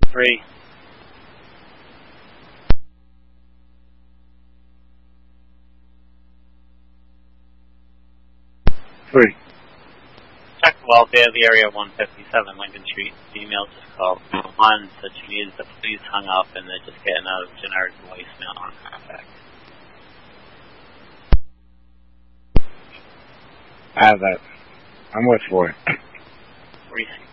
3. Three. Check the welfare of the area 157 Lincoln Street. Female just called 1, said she needed the police, hung up, and they're just getting a generic voicemail on contact. I have that. I'm with 4. 3.